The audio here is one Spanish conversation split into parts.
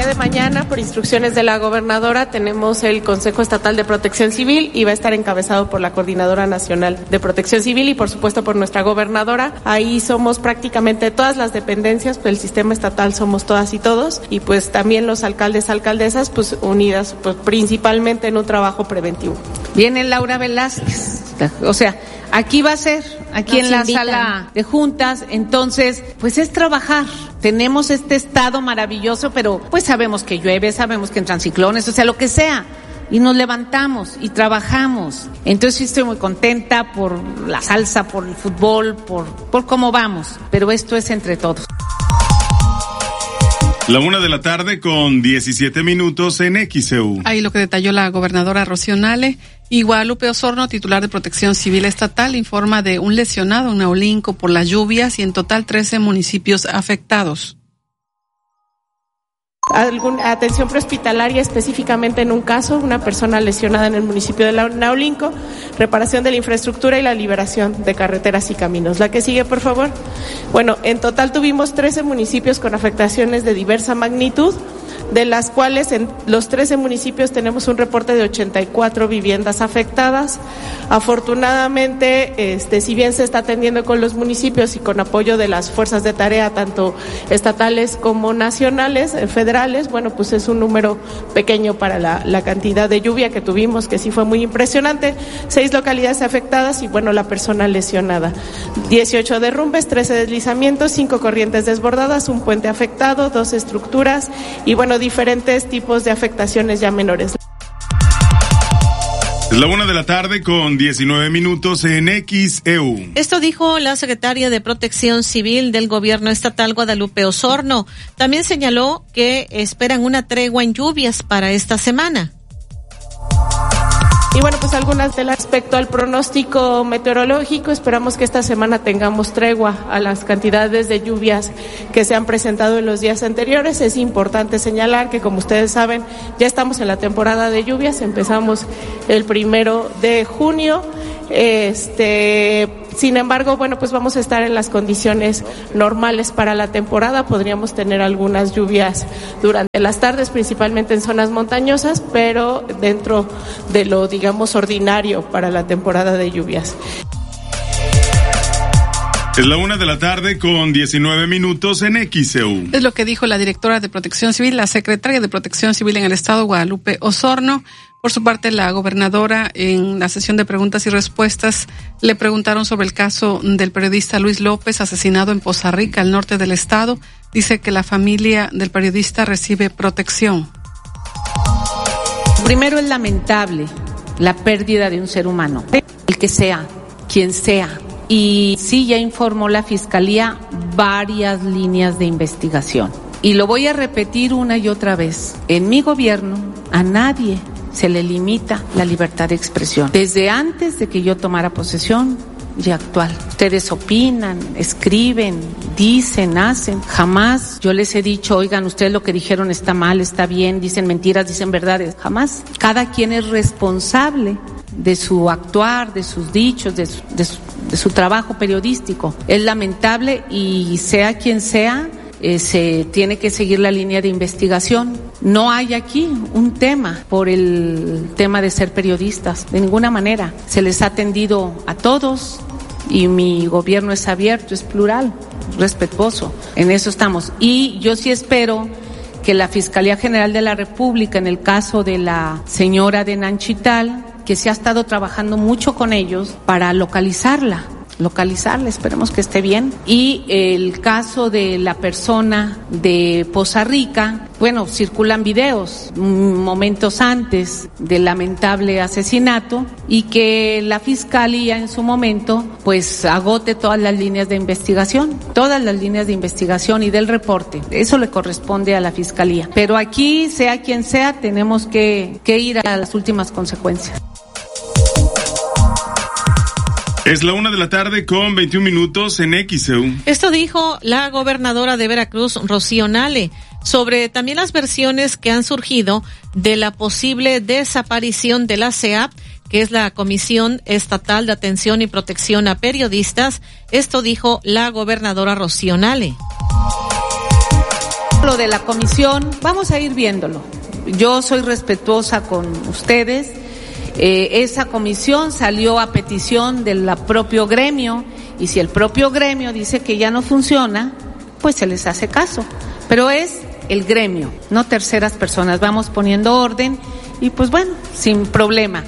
de mañana, por instrucciones de la gobernadora, tenemos el Consejo Estatal de Protección Civil y va a estar encabezado por la Coordinadora Nacional de Protección Civil y por supuesto por nuestra gobernadora. Ahí somos prácticamente todas las dependencias, pues el sistema estatal somos todas y todos, y pues también los alcaldes, alcaldesas, pues unidas pues principalmente en un trabajo preventivo. Viene Laura Velázquez, o sea, aquí va a ser, aquí en la sala de juntas, entonces, pues es trabajar. Tenemos este estado maravilloso, pero pues sabemos que llueve, sabemos que entran ciclones, o sea, lo que sea. Y nos levantamos y trabajamos. Entonces sí estoy muy contenta por la salsa, por el fútbol, por cómo vamos. Pero esto es entre todos. 1:00 con 17 minutos en XEU. Ahí lo que detalló la gobernadora Rocío Nale. Y Guadalupe Osorno, titular de Protección Civil Estatal, informa de un lesionado en Naulinco por las lluvias y en total 13 municipios afectados. Atención prehospitalaria específicamente en un caso, una persona lesionada en el municipio de Naulinco, reparación de la infraestructura y la liberación de carreteras y caminos. La que sigue, por favor. Bueno, en total tuvimos 13 municipios con afectaciones de diversa magnitud, de las cuales en los 13 municipios tenemos un reporte de 84 viviendas afectadas. Afortunadamente, si bien se está atendiendo con los municipios y con apoyo de las fuerzas de tarea, tanto estatales como nacionales, federales, bueno, pues es un número pequeño para la cantidad de lluvia que tuvimos, que sí fue muy impresionante. 6 localidades afectadas y, bueno, la persona lesionada. 18 derrumbes, 13 deslizamientos, 5 corrientes desbordadas, un puente afectado, 2 estructuras y, bueno, diferentes tipos de afectaciones ya menores. Es 1:00 con 19 minutos en XEU. Esto dijo la secretaria de Protección Civil del gobierno estatal, Guadalupe Osorno. También señaló que esperan una tregua en lluvias para esta semana. Y bueno, pues algunas de las respecto al pronóstico meteorológico, esperamos que esta semana tengamos tregua a las cantidades de lluvias que se han presentado en los días anteriores. Es importante señalar que, como ustedes saben, ya estamos en la temporada de lluvias, empezamos el 1 de junio. Sin embargo, bueno, pues vamos a estar en las condiciones normales para la temporada. Podríamos tener algunas lluvias durante las tardes, principalmente en zonas montañosas, pero dentro de lo, digamos, ordinario para la temporada de lluvias. Es 1:00 con 19 minutos en XEU. Es lo que dijo la directora de Protección Civil, la secretaria de Protección Civil en el estado, Guadalupe Osorno. Por su parte, la gobernadora, en la sesión de preguntas y respuestas, le preguntaron sobre el caso del periodista Luis López, asesinado en Poza Rica, al norte del estado. Dice que la familia del periodista recibe protección. Primero, es lamentable la pérdida de un ser humano, el que sea, quien sea. Y sí, ya informó la Fiscalía varias líneas de investigación. Y lo voy a repetir una y otra vez. En mi gobierno, a nadie se le limita la libertad de expresión. Desde antes de que yo tomara posesión y actual. Ustedes opinan, escriben, dicen, hacen. Jamás yo les he dicho, oigan, ustedes lo que dijeron está mal, está bien, dicen mentiras, dicen verdades. Jamás. Cada quien es responsable de su actuar, de sus dichos, de su trabajo periodístico. Es lamentable y sea quien sea, se tiene que seguir la línea de investigación. No hay aquí un tema por el tema de ser periodistas, de ninguna manera. Se les ha atendido a todos y mi gobierno es abierto, es plural, respetuoso. En eso estamos. Y yo sí espero que la Fiscalía General de la República, en el caso de la señora de Nanchital, que se ha estado trabajando mucho con ellos para localizarla, esperemos que esté bien. Y el caso de la persona de Poza Rica, bueno, circulan videos momentos antes del lamentable asesinato y que la Fiscalía en su momento pues agote todas las líneas de investigación y del reporte. Eso le corresponde a la Fiscalía. Pero aquí, sea quien sea, tenemos que ir a las últimas consecuencias. Es 1:00 con 21 minutos en XEU. Esto dijo la gobernadora de Veracruz, Rocío Nale, sobre también las versiones que han surgido de la posible desaparición de la CEAP, que es la Comisión Estatal de Atención y Protección a Periodistas. Esto dijo la gobernadora Rocío Nale. Lo de la comisión, vamos a ir viéndolo. Yo soy respetuosa con ustedes. Esa comisión salió a petición del propio gremio, y si el propio gremio dice que ya no funciona, pues se les hace caso. Pero es el gremio, no terceras personas. Vamos poniendo orden y pues bueno, sin problema.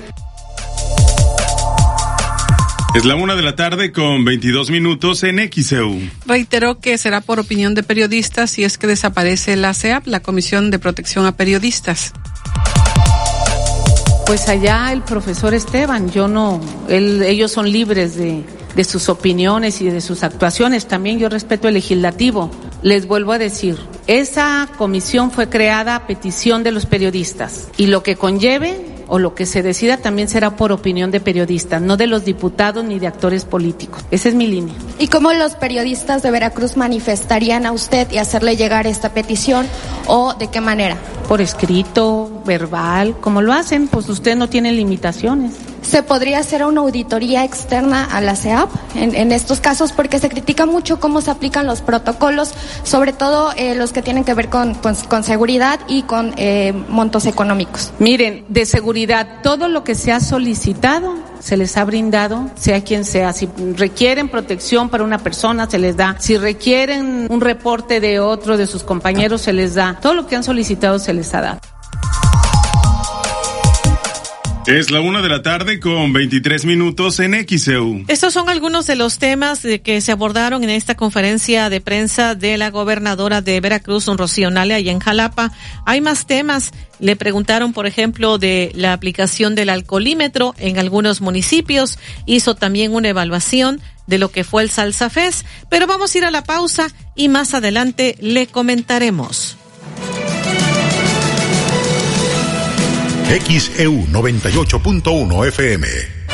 Es la 1:00 con 22 minutos en XEU. Reiteró que será por opinión de periodistas si es que desaparece la CEAP, la Comisión de Protección a Periodistas. Pues allá el profesor Esteban, yo no, ellos son libres de sus opiniones y de sus actuaciones. También yo respeto el legislativo. Les vuelvo a decir, esa comisión fue creada a petición de los periodistas y lo que conlleve o lo que se decida también será por opinión de periodistas, no de los diputados ni de actores políticos. Esa es mi línea. ¿Y cómo los periodistas de Veracruz manifestarían a usted y hacerle llegar esta petición o de qué manera? Por escrito, verbal, como lo hacen, pues usted no tiene limitaciones. ¿Se podría hacer una auditoría externa a la CEAP en estos casos? Porque se critica mucho cómo se aplican los protocolos, sobre todo los que tienen que ver con seguridad y con montos económicos. Miren, de seguridad, todo lo que se ha solicitado se les ha brindado, sea quien sea. Si requieren protección para una persona, se les da. Si requieren un reporte de otro de sus compañeros, se les da. Todo lo que han solicitado se les ha dado. Es la 1:00 con 23 minutos en XEU. Estos son algunos de los temas que se abordaron en esta conferencia de prensa de la gobernadora de Veracruz, Rocío Nale, allá en Jalapa. Hay más temas. Le preguntaron, por ejemplo, de la aplicación del alcoholímetro en algunos municipios. Hizo también una evaluación de lo que fue el Salsa Fest. Pero vamos a ir a la pausa y más adelante le comentaremos. XEU 98.1 FM.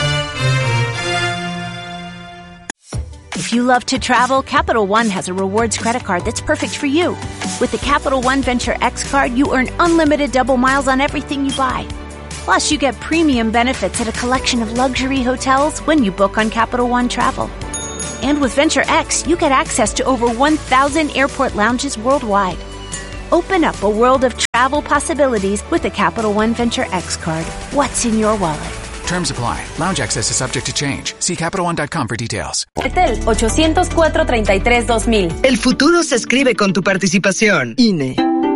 If you love to travel, Capital One has a rewards credit card that's perfect for you. With the Capital One Venture X card, you earn unlimited double miles on everything you buy. Plus, you get premium benefits at a collection of luxury hotels when you book on Capital One Travel. And with Venture X, you get access to over 1,000 airport lounges worldwide. Open up a world of travel possibilities with the Capital One Venture X card. What's in your wallet? Terms apply. Lounge access is subject to change. See CapitalOne.com for details. Etel 804-33-2000. El futuro se escribe con tu participación. INE.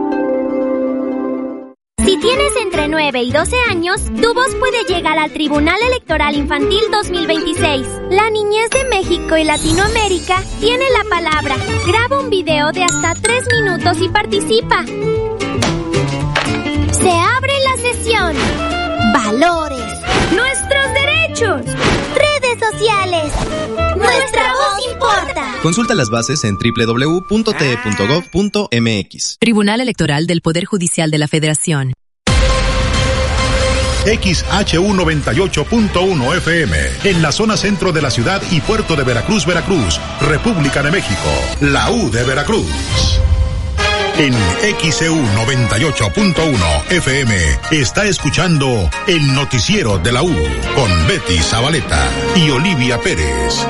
Si tienes entre 9 y 12 años, tu voz puede llegar al Tribunal Electoral Infantil 2026. La niñez de México y Latinoamérica tiene la palabra. Graba un video de hasta 3 minutos y participa. Se abre la sesión. Valores. Nuestros derechos. Redes sociales. Nuestra voz importa. Consulta las bases en www.te.gov.mx. Tribunal Electoral del Poder Judicial de la Federación. XHU 98.1 FM, en la zona centro de la ciudad y puerto de Veracruz, República de México, la U de Veracruz. En XEU 98.1 FM está escuchando el noticiero de la U con Betty Zabaleta y Olivia Pérez.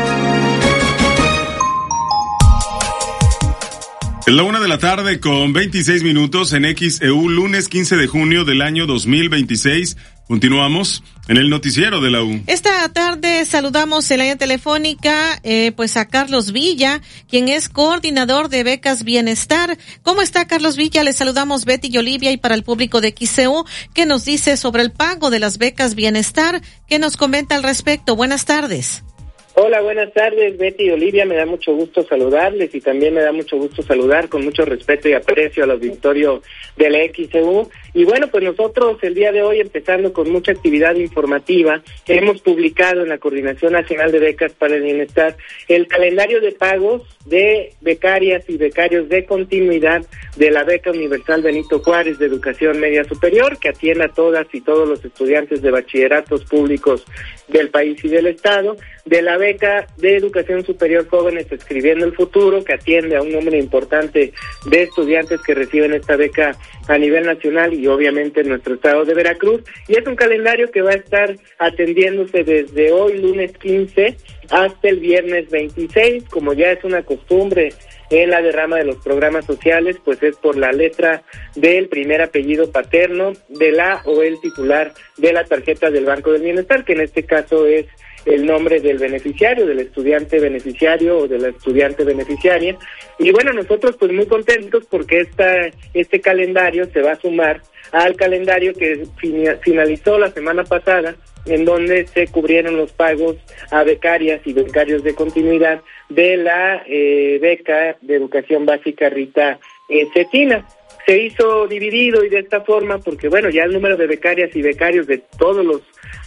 Es la 1:00 con 26 minutos en XEU, lunes 15 de junio del año 2026. Continuamos en el noticiero de la U. Esta tarde saludamos en la línea telefónica pues a Carlos Villa, quien es coordinador de Becas Bienestar. ¿Cómo está, Carlos Villa? Les saludamos Betty y Olivia, y para el público de XEU, ¿qué nos dice sobre el pago de las Becas Bienestar? ¿Qué nos comenta al respecto? Buenas tardes. Hola, buenas tardes, Betty y Olivia. Me da mucho gusto saludarles y también me da mucho gusto saludar con mucho respeto y aprecio al auditorio de la XEU. Y bueno, pues nosotros el día de hoy, empezando con mucha actividad informativa, hemos publicado en la Coordinación Nacional de Becas para el Bienestar el calendario de pagos de becarias y becarios de continuidad de la Beca Universal Benito Juárez de Educación Media Superior, que atiende a todas y todos los estudiantes de bachilleratos públicos del país y del estado, de la Beca de Educación Superior Jóvenes Escribiendo el Futuro, que atiende a un número importante de estudiantes que reciben esta beca a nivel nacional y obviamente en nuestro estado de Veracruz. Y es un calendario que va a estar atendiéndose desde hoy, lunes 15, hasta el viernes 26, como ya es una costumbre en la derrama de los programas sociales, pues es por la letra del primer apellido paterno de la o el titular de la tarjeta del Banco del Bienestar, que en este caso es el nombre del beneficiario, del estudiante beneficiario o de la estudiante beneficiaria. Y bueno, nosotros pues muy contentos porque este calendario se va a sumar al calendario que finalizó la semana pasada, en donde se cubrieron los pagos a becarias y becarios de continuidad de la beca de educación básica Rita Cetina. Se hizo dividido y de esta forma porque bueno, ya el número de becarias y becarios de todos los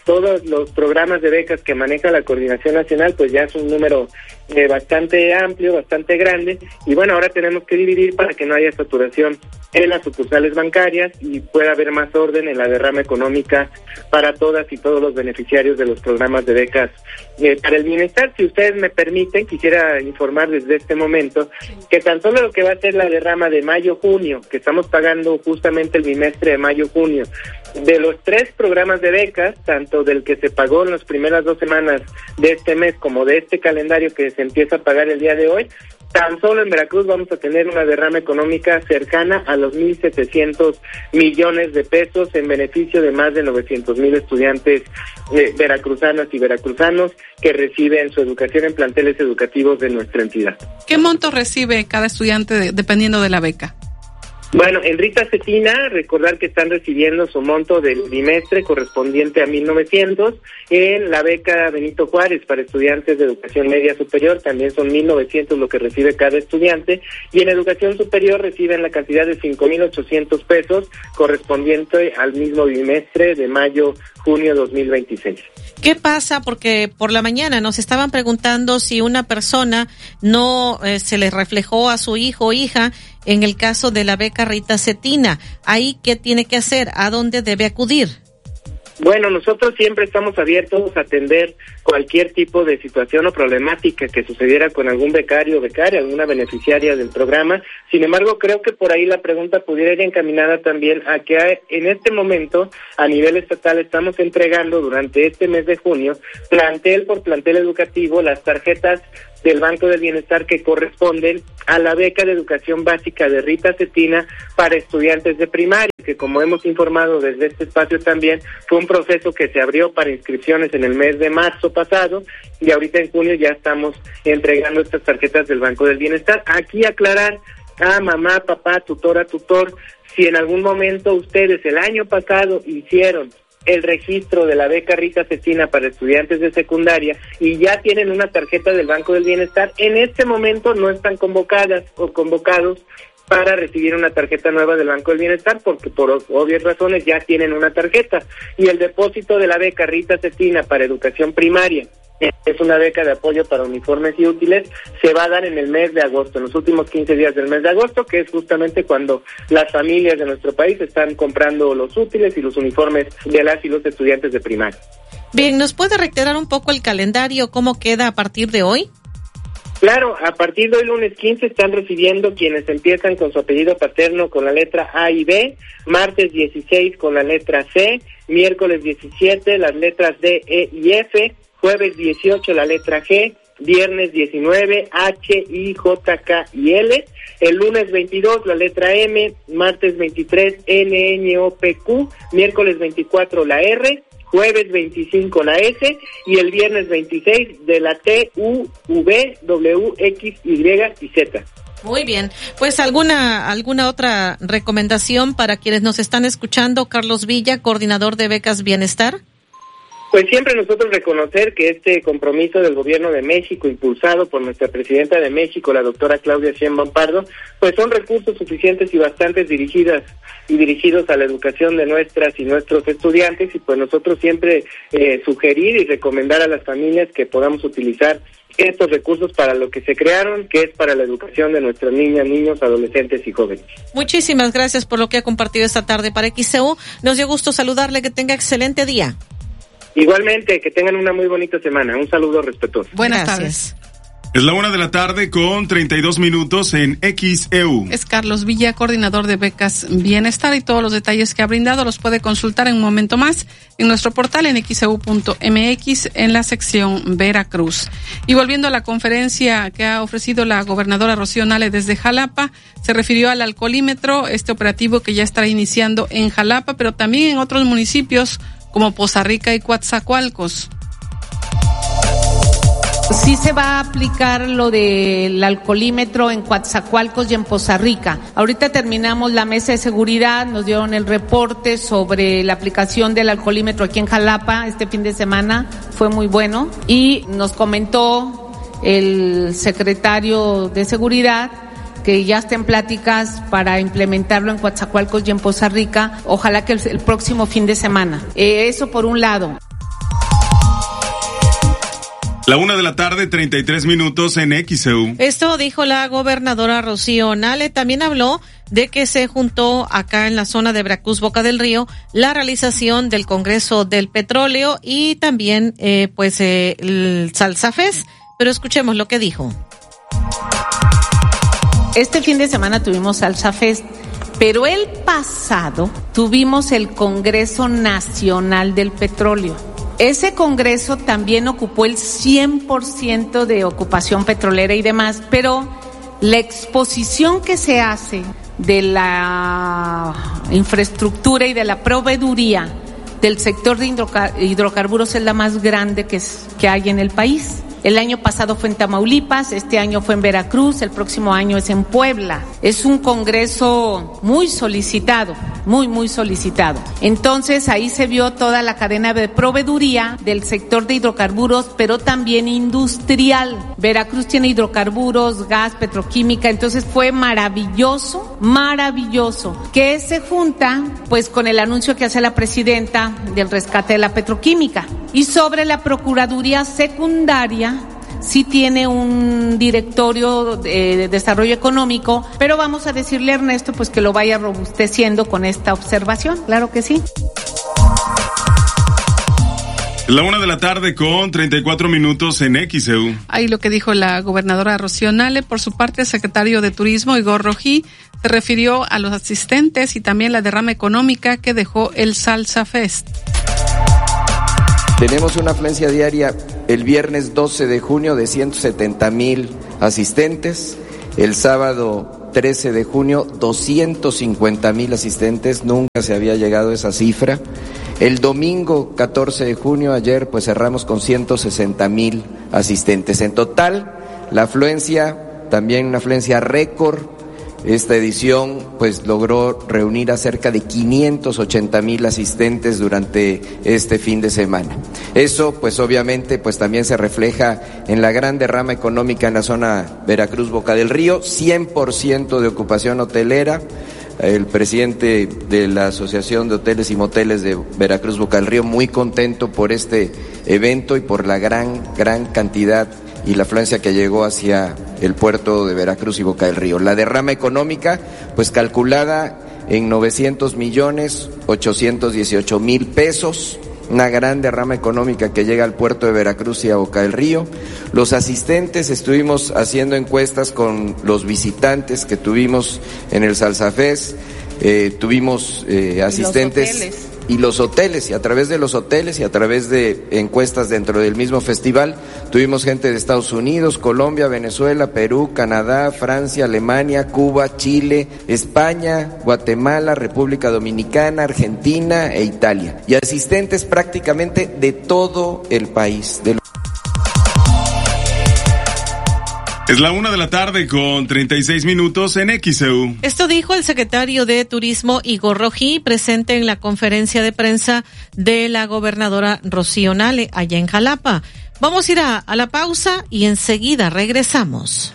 programas de becas que maneja la Coordinación Nacional, pues ya es un número bastante amplio, bastante grande, y bueno, ahora tenemos que dividir para que no haya saturación en las sucursales bancarias y pueda haber más orden en la derrama económica para todas y todos los beneficiarios de los programas de becas para el bienestar. Si ustedes me permiten, quisiera informar desde este momento que tan solo lo que va a ser la derrama de mayo-junio, que estamos pagando justamente el bimestre de mayo-junio, de los 3 programas de becas, tanto del que se pagó en las primeras 2 semanas de este mes como de este calendario que se empieza a pagar el día de hoy, tan solo en Veracruz vamos a tener una derrama económica cercana a los 1,700 millones de pesos en beneficio de más de 900,000 estudiantes veracruzanas y veracruzanos que reciben su educación en planteles educativos de nuestra entidad. ¿Qué monto recibe cada estudiante dependiendo de la beca? Bueno, en Rita Cetina, recordar que están recibiendo su monto del bimestre correspondiente a 1,900. En la beca Benito Juárez para estudiantes de educación media superior también son 1,900 lo que recibe cada estudiante. Y en educación superior reciben la cantidad de 5,800 pesos correspondiente al mismo bimestre de mayo-junio 2026. ¿Qué pasa? Porque por la mañana nos estaban preguntando si una persona no se le reflejó a su hijo o hija en el caso de la beca Rita Cetina. ¿Ahí qué tiene que hacer? ¿A dónde debe acudir? Bueno, nosotros siempre estamos abiertos a atender cualquier tipo de situación o problemática que sucediera con algún becario o becaria, alguna beneficiaria del programa. Sin embargo, creo que por ahí la pregunta pudiera ir encaminada también a que en este momento, a nivel estatal, estamos entregando durante este mes de junio, plantel por plantel educativo, las tarjetas del Banco del Bienestar que corresponden a la beca de educación básica de Rita Cetina para estudiantes de primaria, que como hemos informado desde este espacio también, fue un proceso que se abrió para inscripciones en el mes de marzo pasado y ahorita en junio ya estamos entregando estas tarjetas del Banco del Bienestar. Aquí aclarar a mamá, papá, tutora, tutor, si en algún momento ustedes el año pasado hicieron el registro de la beca Rita Cetina para estudiantes de secundaria y ya tienen una tarjeta del Banco del Bienestar, en este momento no están convocadas o convocados para recibir una tarjeta nueva del Banco del Bienestar porque por obvias razones ya tienen una tarjeta. Y el depósito de la beca Rita Cetina para educación primaria, es una beca de apoyo para uniformes y útiles, se va a dar en el mes de agosto, en los últimos 15 días del mes de agosto, que es justamente cuando las familias de nuestro país están comprando los útiles y los uniformes de las y los estudiantes de primaria. Bien, ¿nos puede reiterar un poco el calendario, cómo queda a partir de hoy? Claro, a partir de hoy lunes 15 están recibiendo quienes empiezan con su apellido paterno con la letra A y B, martes 16 con la letra C, miércoles 17 las letras D, E y F, jueves 18 la letra G, viernes 19 H, I, J, K y L, el lunes 22 la letra M, martes 23 N, N, O, P, Q, miércoles 24 la R, jueves 25 la S y el viernes 26 de la T, U, V, W, X, Y y Z. Muy bien, pues alguna otra recomendación para quienes nos están escuchando. Carlos Villa, coordinador de Becas Bienestar. Pues siempre nosotros reconocer que este compromiso del Gobierno de México, impulsado por nuestra Presidenta de México, la doctora Claudia Sheinbaum Pardo, pues son recursos suficientes y bastantes dirigidos a la educación de nuestras y nuestros estudiantes, y pues nosotros siempre sugerir y recomendar a las familias que podamos utilizar estos recursos para lo que se crearon, que es para la educación de nuestras niñas, niños, adolescentes y jóvenes. Muchísimas gracias por lo que ha compartido esta tarde para XCU. Nos dio gusto saludarle, que tenga excelente día. Igualmente, que tengan una muy bonita semana. Un saludo respetuoso. Buenas tardes. Es la 1:00 con 32 minutos en XEU. Es Carlos Villa, coordinador de becas Bienestar, y todos los detalles que ha brindado los puede consultar en un momento más en nuestro portal en xeu.mx en la sección Veracruz. Y volviendo a la conferencia que ha ofrecido la gobernadora Rocío Nale desde Jalapa, se refirió al alcoholímetro, este operativo que ya estará iniciando en Jalapa, pero también en otros municipios como Poza Rica y Coatzacoalcos. Sí se va a aplicar lo del alcoholímetro en Coatzacoalcos y en Poza Rica. Ahorita terminamos la mesa de seguridad, nos dieron el reporte sobre la aplicación del alcoholímetro aquí en Jalapa este fin de semana, fue muy bueno, y nos comentó el secretario de seguridad que ya está en pláticas para implementarlo en Coatzacoalcos y en Poza Rica, ojalá que el próximo fin de semana. Eso por un lado. La 1:00, 33 minutos en XEU. Esto dijo la gobernadora Rocío Nale. También habló de que se juntó acá en la zona de Veracruz, Boca del Río, la realización del Congreso del Petróleo y también el Salsa Fest. Pero escuchemos lo que dijo. Este fin de semana tuvimos Salsa Fest, pero el pasado tuvimos el Congreso Nacional del Petróleo. Ese congreso también ocupó el 100% de ocupación petrolera y demás, pero la exposición que se hace de la infraestructura y de la proveeduría del sector de hidrocarburos es la más grande que hay en el país. El año pasado fue en Tamaulipas, este año fue en Veracruz, el próximo año es en Puebla. Es un congreso muy solicitado, muy solicitado. Entonces ahí se vio toda la cadena de proveeduría del sector de hidrocarburos, pero también industrial. Veracruz tiene hidrocarburos, gas, petroquímica, entonces fue maravilloso, que se junta pues con el anuncio que hace la presidenta del rescate de la petroquímica. Y sobre la Procuraduría Secundaria, sí tiene un directorio de desarrollo económico, pero vamos a decirle a Ernesto pues que lo vaya robusteciendo con esta observación, claro que sí. La 1:00 con 34 minutos en XEU. Ahí lo que dijo la gobernadora Rocío Nale. Por su parte, el secretario de Turismo, Igor Rojí, se refirió a los asistentes y también la derrama económica que dejó el Salsa Fest. Tenemos una afluencia diaria el viernes 12 de junio de 170,000 asistentes, el sábado 13 de junio 250,000 asistentes, nunca se había llegado a esa cifra. El domingo 14 de junio, ayer, pues cerramos con 160,000 asistentes. En total, la afluencia, también una afluencia récord. Esta edición pues logró reunir a cerca de 580,000 asistentes durante este fin de semana. Eso pues obviamente pues también se refleja en la gran derrama económica en la zona Veracruz Boca del Río, 100% de ocupación hotelera. El presidente de la Asociación de Hoteles y Moteles de Veracruz Boca del Río muy contento por este evento y por la gran cantidad y la afluencia que llegó hacia el puerto de Veracruz y Boca del Río. La derrama económica, pues calculada en 900,818,000 pesos, una gran derrama económica que llega al puerto de Veracruz y a Boca del Río. Los asistentes, estuvimos haciendo encuestas con los visitantes que tuvimos en el Salsa Fest, tuvimos asistentes y los hoteles, y a través de los hoteles y a través de encuestas dentro del mismo festival, tuvimos gente de Estados Unidos, Colombia, Venezuela, Perú, Canadá, Francia, Alemania, Cuba, Chile, España, Guatemala, República Dominicana, Argentina e Italia. Y asistentes prácticamente de todo el país. Es la 1:00 con 36 minutos en XEU. Esto dijo el secretario de Turismo, Igor Rojí, presente en la conferencia de prensa de la gobernadora Rocío Nale, allá en Jalapa. Vamos a ir a la pausa y enseguida regresamos.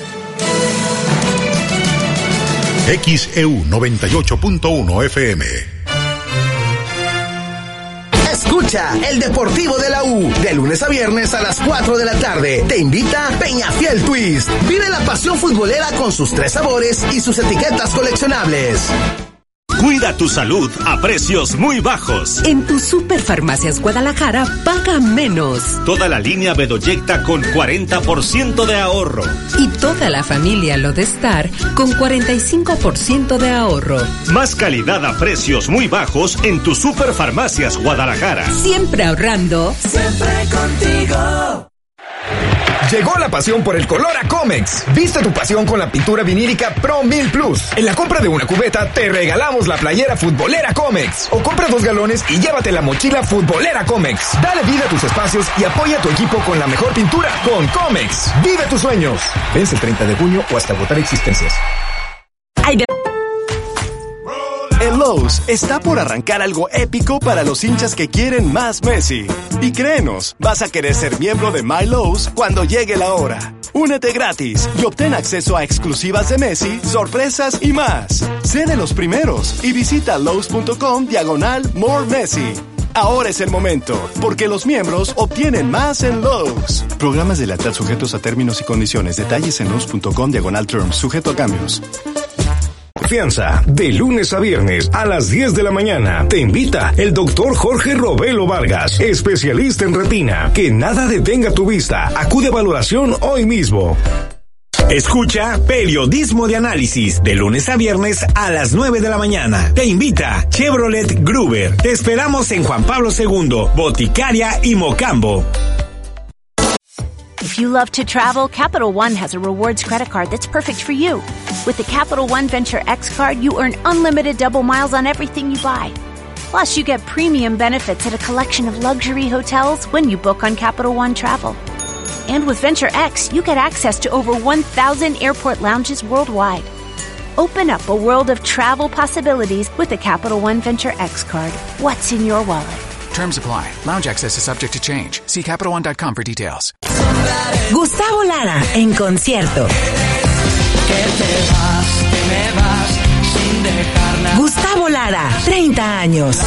XEU 98.1 FM. Escucha el Deportivo de la U, de lunes a viernes a las 4 de la tarde. Te invita Peñafiel Twist. Vive la pasión futbolera con sus 3 sabores y sus etiquetas coleccionables. Cuida tu salud a precios muy bajos. En tu Superfarmacias Guadalajara, paga menos. Toda la línea Bedoyecta con 40% de ahorro. Y toda la familia Lodestar con 45% de ahorro. Más calidad a precios muy bajos en tu Superfarmacias Guadalajara. Siempre ahorrando. Siempre contigo. Llegó la pasión por el color a Comex. Viste tu pasión con la pintura vinílica Pro 1000 Plus. En la compra de una cubeta te regalamos la playera futbolera Comex. O compra 2 galones y llévate la mochila futbolera Comex. Dale vida a tus espacios y apoya a tu equipo con la mejor pintura con Comex. Vive tus sueños. Vence el 30 de junio o hasta agotar existencias. En Lowe's está por arrancar algo épico para los hinchas que quieren más Messi. Y créenos, vas a querer ser miembro de My Lowe's cuando llegue la hora. Únete gratis y obtén acceso a exclusivas de Messi, sorpresas y más. Sé de los primeros y visita Lowe's.com/More Messi. Ahora es el momento, porque los miembros obtienen más en Lowe's. Programas de lealtad sujetos a términos y condiciones. Detalles en Lowe's.com/terms, sujeto a cambios. Confianza, de lunes a viernes a las 10 de la mañana. Te invita el doctor Jorge Robelo Vargas, especialista en retina. Que nada detenga tu vista. Acude a valoración hoy mismo. Escucha Periodismo de Análisis de lunes a viernes a las 9 de la mañana. Te invita Chevrolet Gruber. Te esperamos en Juan Pablo II, Boticaria y Mocambo. If you love to travel, Capital One has a rewards credit card that's perfect for you. With the Capital One Venture X card, you earn unlimited double miles on everything you buy. Plus, you get premium benefits at a collection of luxury hotels when you book on Capital One Travel. And with Venture X, you get access to over 1,000 airport lounges worldwide. Open up a world of travel possibilities with the Capital One Venture X card. What's in your wallet? Terms apply. Lounge access is subject to change. See CapitalOne.com for details. Gustavo Lara en concierto. Gustavo Lara, 30 años.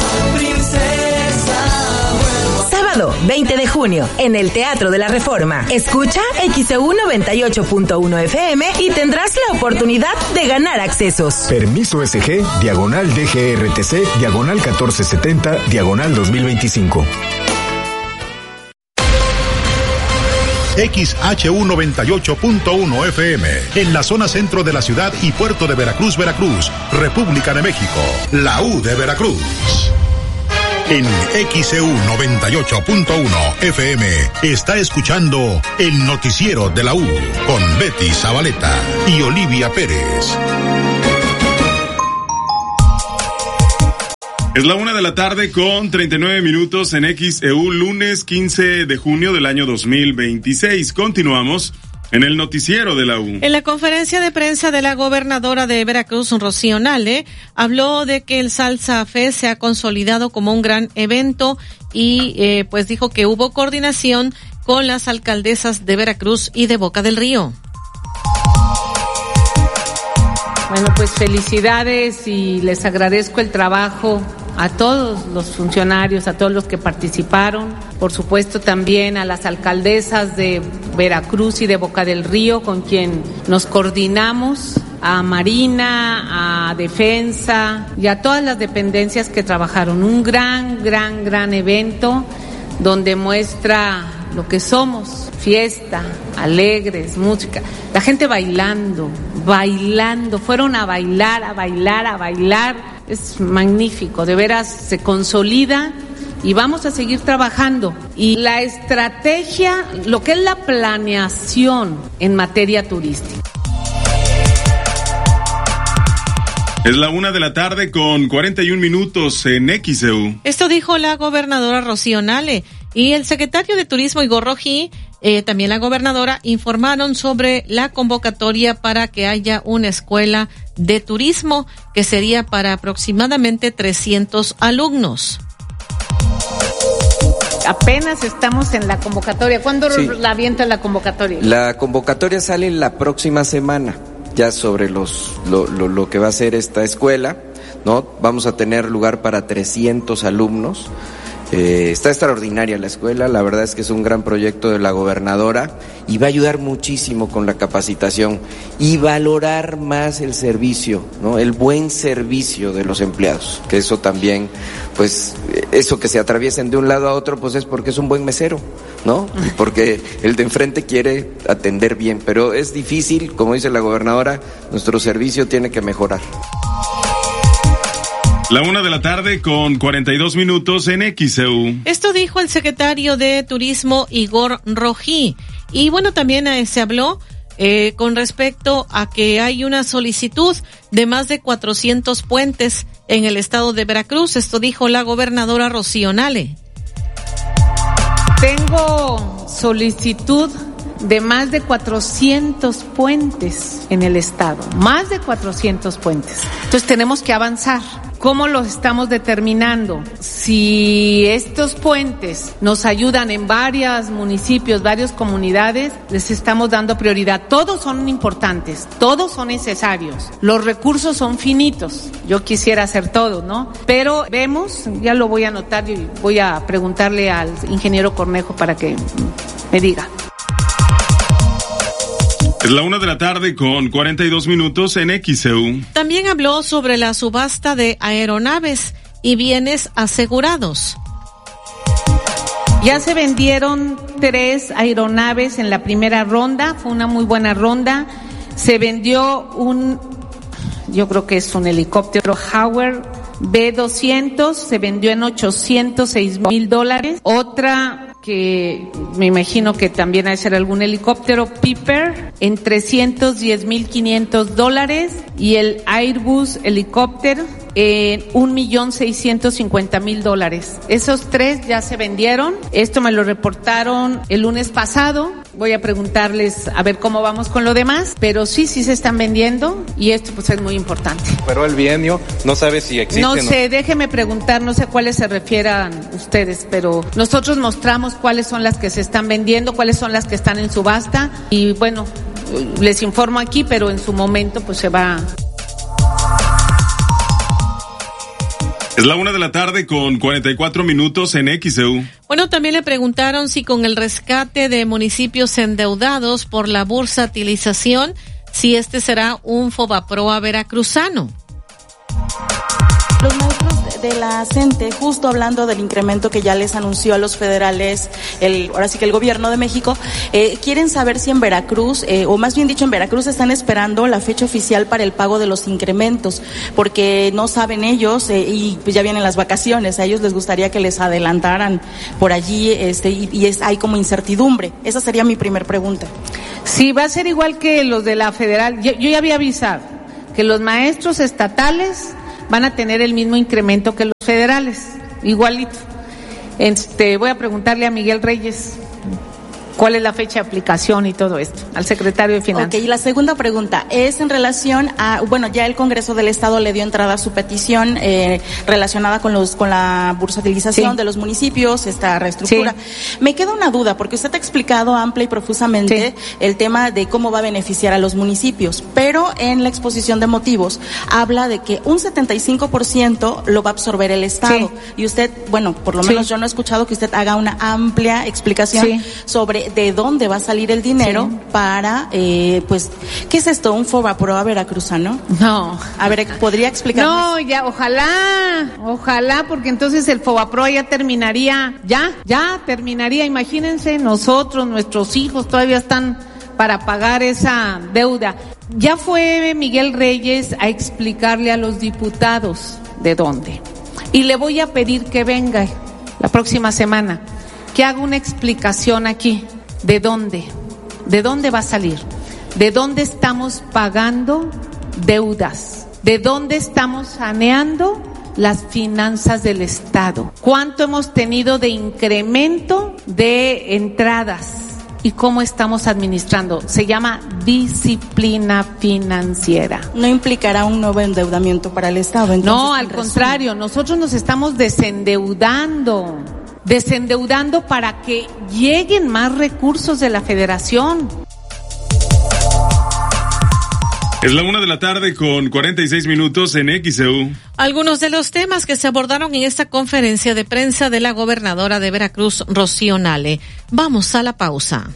Sábado 20 de junio en el Teatro de la Reforma. Escucha XEU 98.1 FM y tendrás la oportunidad de ganar accesos. Permiso SG, /DGRTC, /1470, /2025. XHU 98.1 FM, en la zona centro de la ciudad y puerto de Veracruz, Veracruz, República de México, la U de Veracruz. En XEU 98.1 FM está escuchando el noticiero de la U con Betty Zabaleta y Olivia Pérez. Es la 1:00 con 39 minutos en XEU, lunes 15 de junio del año 2026. Continuamos en el noticiero de la U. En la conferencia de prensa de la gobernadora de Veracruz, Rocío Nale, habló de que el Salsa Fe se ha consolidado como un gran evento y pues dijo que hubo coordinación con las alcaldesas de Veracruz y de Boca del Río. Bueno, pues felicidades y les agradezco el trabajo a todos los funcionarios, a todos los que participaron, por supuesto también a las alcaldesas de Veracruz y de Boca del Río con quien nos coordinamos, a Marina, a Defensa y a todas las dependencias que trabajaron. Un gran evento donde muestra lo que somos, fiesta, alegres, música, la gente bailando, fueron a bailar, es magnífico, de veras se consolida y vamos a seguir trabajando. Y la estrategia, lo que es la planeación en materia turística. Es la 1:00 con 41 minutos en XEU. Esto dijo la gobernadora Rocío Nale y el secretario de Turismo Igor Rojí, también la gobernadora, informaron sobre la convocatoria para que haya una escuela de turismo que sería para aproximadamente 300 alumnos. Apenas estamos en la convocatoria. ¿Cuándo la avienta la convocatoria? La convocatoria sale la próxima semana, ya sobre lo que va a ser esta escuela, ¿no? Vamos a tener lugar para 300 alumnos. Está extraordinaria la escuela, la verdad es que es un gran proyecto de la gobernadora y va a ayudar muchísimo con la capacitación y valorar más el servicio, ¿no? El buen servicio de los empleados, que eso también, pues, eso que se atraviesen de un lado a otro, pues es porque es un buen mesero, ¿no? Porque el de enfrente quiere atender bien, pero es difícil, como dice la gobernadora, nuestro servicio tiene que mejorar. 1:00 con 42 minutos en XEU. Esto dijo el secretario de Turismo, Igor Rojí. Y bueno, también se habló con respecto a que hay una solicitud de más de 400 puentes en el estado de Veracruz. Esto dijo la gobernadora Rocío Nale. Tengo solicitud de más de 400 puentes en el estado, más de 400 puentes. Entonces tenemos que avanzar. ¿Cómo los estamos determinando? Si estos puentes nos ayudan en varios municipios, varias comunidades, les estamos dando prioridad. Todos son importantes, todos son necesarios. Los recursos son finitos. Yo quisiera hacer todo, ¿no? Pero vemos, ya lo voy a anotar y voy a preguntarle al ingeniero Cornejo para que me diga. Es 1:00 con 42 minutos en XEU. También habló sobre la subasta de aeronaves y bienes asegurados. Ya se vendieron 3 aeronaves en la primera ronda, fue una muy buena ronda. Se vendió yo creo que es un helicóptero Howard B-200, se vendió en $806,000. Otra que me imagino que también ha de ser algún helicóptero Piper en $310,500 y el Airbus helicóptero en $1,650,000. Esos 3 ya se vendieron. Esto me lo reportaron el lunes pasado. Voy a preguntarles a ver cómo vamos con lo demás, pero sí se están vendiendo y esto pues es muy importante. Pero el bienio, no sabe si existe. No sé, déjeme preguntar, no sé a cuáles se refieran ustedes, pero nosotros mostramos cuáles son las que se están vendiendo, cuáles son las que están en subasta y bueno, les informo aquí, pero en su momento pues se va. Es 1:00 con 44 minutos en XEU. Bueno, también le preguntaron si con el rescate de municipios endeudados por la bursatilización, si este será un Fobaproa veracruzano. Los maestros de la CENTE, justo hablando del incremento que ya les anunció a los federales, ahora sí que el gobierno de México, quieren saber si en Veracruz, o más bien dicho en Veracruz, están esperando la fecha oficial para el pago de los incrementos, porque no saben ellos, y pues ya vienen las vacaciones, a ellos les gustaría que les adelantaran por allí, hay como incertidumbre. Esa sería mi primer pregunta. Sí, va a ser igual que los de la federal. Yo ya había avisado que los maestros estatales van a tener el mismo incremento que los federales, igualito. Voy a preguntarle a Miguel Reyes cuál es la fecha de aplicación y todo esto, al secretario de Finanzas. Ok, y la segunda pregunta es en relación a, ya el Congreso del Estado le dio entrada a su petición relacionada con la bursatilización de los municipios, esta reestructura. Sí. Me queda una duda, porque usted ha explicado amplia y profusamente el tema de cómo va a beneficiar a los municipios, pero en la exposición de motivos habla de que un 75% lo va a absorber el Estado. Y usted, por lo menos yo no he escuchado que usted haga una amplia explicación sobre de dónde va a salir el dinero para, ¿qué es esto? ¿Un Fobaproa veracruzano? No. A ver, ¿podría explicarme? No, ya, ojalá, porque entonces el Fobaproa ya terminaría, imagínense, nuestros hijos todavía están para pagar esa deuda. Ya fue Miguel Reyes a explicarle a los diputados de dónde. Y le voy a pedir que venga la próxima semana, que haga una explicación aquí. ¿De dónde va a salir? ¿De dónde estamos pagando deudas? ¿De dónde estamos saneando las finanzas del Estado? ¿Cuánto hemos tenido de incremento de entradas? ¿Y cómo estamos administrando? Se llama disciplina financiera. ¿No implicará un nuevo endeudamiento para el Estado? Entonces, no, al contrario, nosotros nos estamos desendeudando para que lleguen más recursos de la Federación. Es la 1:46 p.m. en XEU. Algunos de los temas que se abordaron en esta conferencia de prensa de la gobernadora de Veracruz, Rocío Nale. Vamos a la pausa.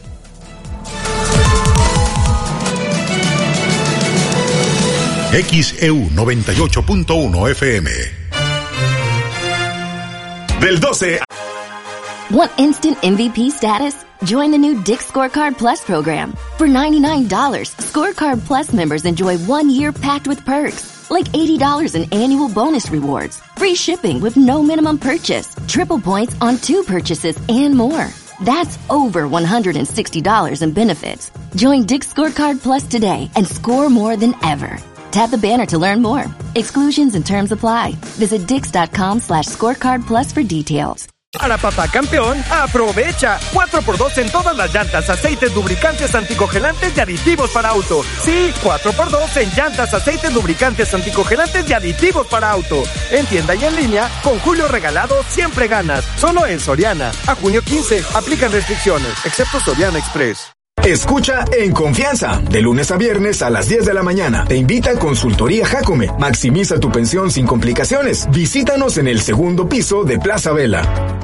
XEU 98.1 FM. Del 12. Want instant MVP status? Join the new Dick's Scorecard Plus program. For $99, Scorecard Plus members enjoy 1 year packed with perks, like $80 in annual bonus rewards, free shipping with no minimum purchase, triple points on 2 purchases, and more. That's over $160 in benefits. Join Dick's Scorecard Plus today and score more than ever. Tap the banner to learn more. Exclusions and terms apply. Visit dix.com/scorecard plus for details. Para papá campeón, aprovecha 4x2 en todas las llantas, aceites, lubricantes, anticongelantes y aditivos para auto. Sí, 4x2 en llantas, aceites, lubricantes, anticongelantes y aditivos para auto. En tienda y en línea, con Julio Regalado siempre ganas. Solo en Soriana. A junio 15, aplican restricciones, excepto Soriana Express. Escucha En Confianza, de lunes a viernes a las 10 de la mañana. Te invita a Consultoría Jacome. Maximiza tu pensión sin complicaciones. Visítanos en el segundo piso de Plaza Vela.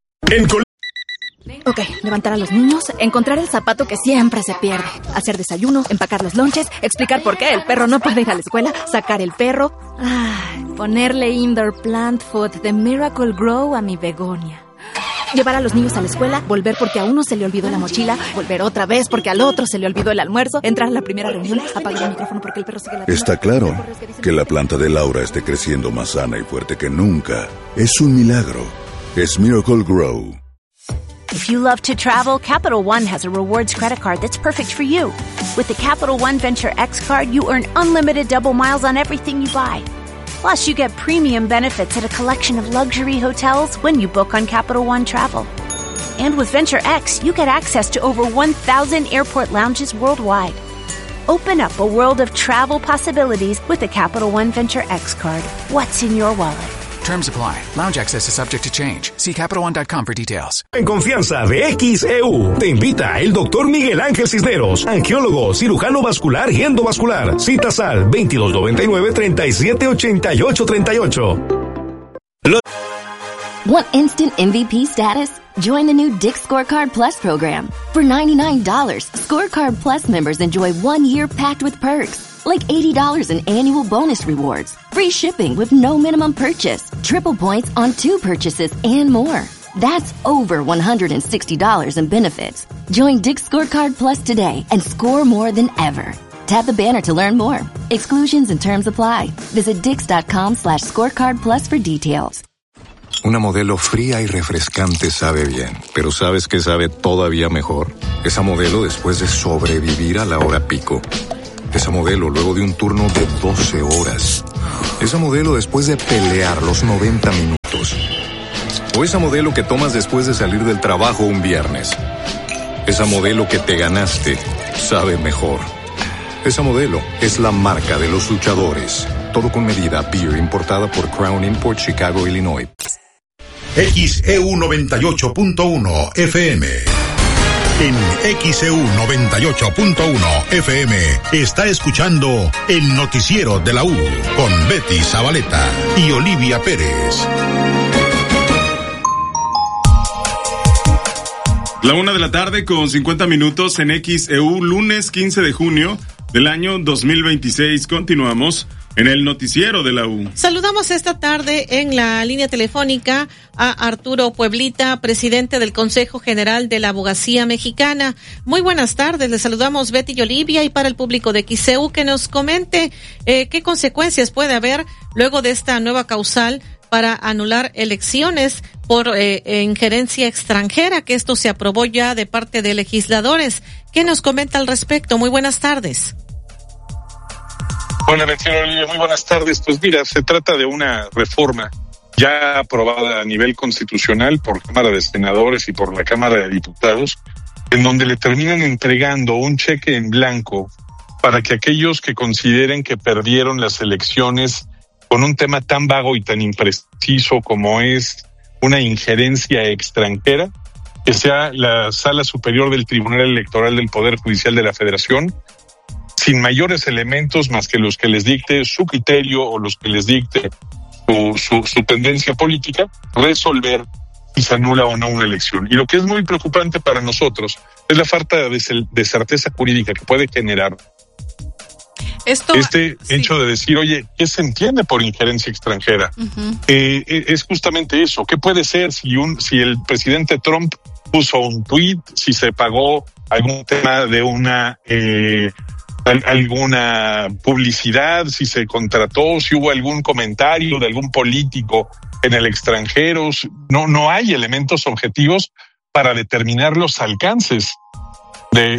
Ok, levantar a los niños, encontrar el zapato que siempre se pierde, hacer desayuno, empacar los lonches, explicar por qué el perro no puede ir a la escuela, sacar el perro, ponerle indoor plant food de Miracle Grow a mi begonia. Llevar a los niños a la escuela, volver porque a uno se le olvidó la mochila, volver otra vez porque al otro se le olvidó el almuerzo, entrar a la primera reunión, apagar el micrófono porque el perro sigue la... Está claro que la planta de Laura esté creciendo más sana y fuerte que nunca. Es un milagro. Es Miracle Grow. If you love to travel, Capital One has a rewards credit card that's perfect for you. With the Capital One Venture X card, you earn unlimited double miles on everything you buy. Plus, you get premium benefits at a collection of luxury hotels when you book on Capital One Travel. And with Venture X, you get access to over 1,000 airport lounges worldwide. Open up a world of travel possibilities with the Capital One Venture X card. What's in your wallet? Terms apply. Lounge access is subject to change. See CapitalOne.com for details. En Confianza de XEU te invita el Dr. Miguel Ángel Cisneros, angiólogo, cirujano vascular y endovascular. Citas al 2299-378838. Want instant MVP status? Join the new Dick's Scorecard Plus program. For $99, Scorecard Plus members enjoy 1 year packed with perks, like $80 in annual bonus rewards, free shipping with no minimum purchase, triple points on 2 purchases, and more. That's over $160 in benefits. Join Dick's Scorecard Plus today and score more than ever. Tap the banner to learn more. Exclusions and terms apply. Visit dix.com/scorecard plus for details. Una Modelo fría y refrescante sabe bien, pero ¿sabes qué sabe todavía mejor? Esa Modelo después de sobrevivir a la hora pico. Esa Modelo luego de un turno de 12 horas. Esa Modelo después de pelear los 90 minutos. O esa Modelo que tomas después de salir del trabajo un viernes. Esa Modelo que te ganaste sabe mejor. Esa Modelo es la marca de los luchadores. Todo con medida. Beer importada por Crown Import, Chicago, Illinois. XEU 98.1 FM. En XEU 98.1 FM está escuchando el noticiero de la U con Betty Zabaleta y Olivia Pérez. La 1:50 p.m. en XEU, lunes 15 de junio del año 2026. Continuamos en el noticiero de la U. Saludamos esta tarde en la línea telefónica a Arturo Pueblita, presidente del Consejo General de la Abogacía Mexicana. Muy buenas tardes, les saludamos Betty y Olivia, y para el público de XEU que nos comente qué consecuencias puede haber luego de esta nueva causal para anular elecciones por injerencia extranjera, que esto se aprobó ya de parte de legisladores. ¿Qué nos comenta al respecto? Muy buenas tardes. Hola, Olivia, muy buenas tardes. Pues mira, se trata de una reforma ya aprobada a nivel constitucional por Cámara de Senadores y por la Cámara de Diputados, en donde le terminan entregando un cheque en blanco para que aquellos que consideren que perdieron las elecciones con un tema tan vago y tan impreciso como es una injerencia extranjera, que sea la Sala Superior del Tribunal Electoral del Poder Judicial de la Federación, sin mayores elementos más que los que les dicte su criterio o los que les dicte su tendencia política, resolver si se anula o no una elección. Y lo que es muy preocupante para nosotros es la falta de certeza jurídica que puede generar hecho de decir, oye, ¿qué se entiende por injerencia extranjera? Uh-huh. Es justamente eso. ¿Qué puede ser si el presidente Trump puso un tuit, si se pagó algún tema de alguna publicidad, si se contrató, si hubo algún comentario de algún político en el extranjero? No hay elementos objetivos para determinar los alcances de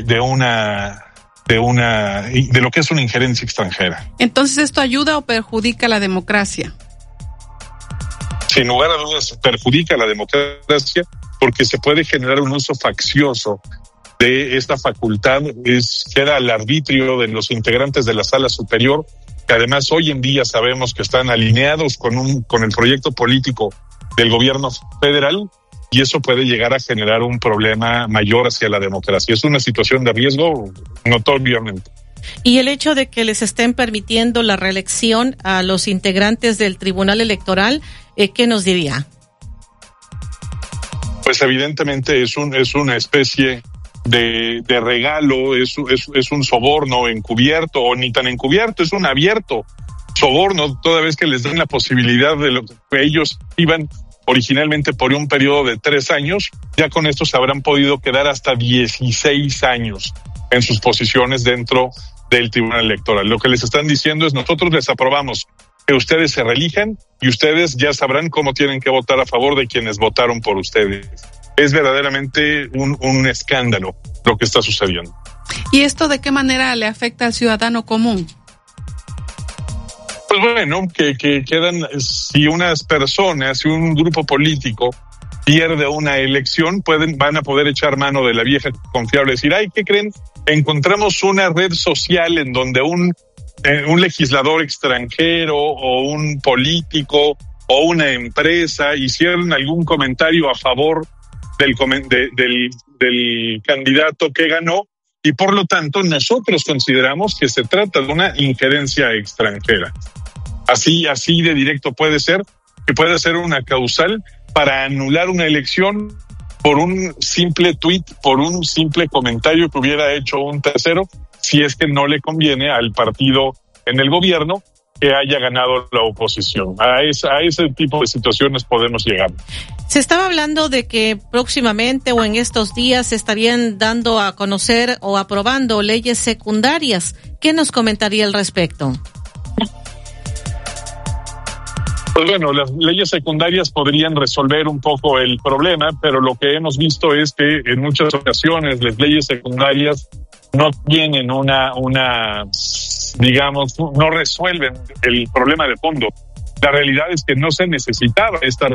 lo que es una injerencia extranjera. Entonces, ¿esto ayuda o perjudica la democracia? Sin lugar a dudas, perjudica la democracia porque se puede generar un uso faccioso de esta facultad, queda al arbitrio de los integrantes de la sala superior, que además hoy en día sabemos que están alineados con el proyecto político del gobierno federal, y eso puede llegar a generar un problema mayor hacia la democracia. Es una situación de riesgo notoriamente. Y el hecho de que les estén permitiendo la reelección a los integrantes del Tribunal Electoral, ¿qué nos diría? Pues evidentemente es una especie de regalo, es un soborno encubierto, o ni tan encubierto, es un abierto soborno, toda vez que les dan la posibilidad de lo que ellos iban originalmente por un periodo de 3 años, ya con esto se habrán podido quedar hasta 16 años en sus posiciones dentro del Tribunal Electoral. Lo que les están diciendo es: nosotros les aprobamos que ustedes se reelijan y ustedes ya sabrán cómo tienen que votar a favor de quienes votaron por ustedes. Es verdaderamente un escándalo lo que está sucediendo. ¿Y esto de qué manera le afecta al ciudadano común? Pues bueno, que quedan, si unas personas, si un grupo político pierde una elección, van a poder echar mano de la vieja confiable, decir, ay, ¿qué creen? Encontramos una red social en donde un legislador extranjero o un político o una empresa hicieron algún comentario a favor del candidato que ganó, y por lo tanto nosotros consideramos que se trata de una injerencia extranjera. Así de directo puede ser, que puede ser una causal para anular una elección por un simple tuit, por un simple comentario que hubiera hecho un tercero, si es que no le conviene al partido en el gobierno que haya ganado la oposición. A ese tipo de situaciones podemos llegar. Se estaba hablando de que próximamente o en estos días se estarían dando a conocer o aprobando leyes secundarias. ¿Qué nos comentaría al respecto? Pues bueno, las leyes secundarias podrían resolver un poco el problema, pero lo que hemos visto es que en muchas ocasiones las leyes secundarias no tienen digamos, no resuelven el problema de fondo. La realidad es que no se necesitaba esta